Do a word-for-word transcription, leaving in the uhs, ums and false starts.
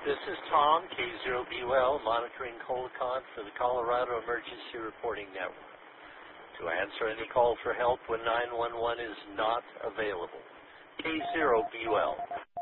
This is Tom, K zero B U L, monitoring Colacon for the Colorado Emergency Reporting Network. To answer any call for help when nine one one is not available, K zero B U L.